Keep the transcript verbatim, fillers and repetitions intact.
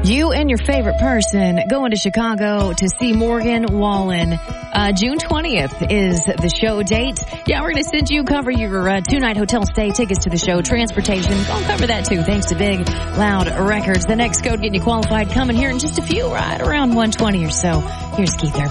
You and your favorite person going to Chicago to see Morgan Wallen. Uh, June twentieth is the show date. Yeah, we're going to send you, cover your uh, two-night hotel stay, tickets to the show, transportation. Go and cover that, too, thanks to Big Loud Records. The next code getting you qualified coming here in just a few, right around one twenty or so. Here's Keith Urban.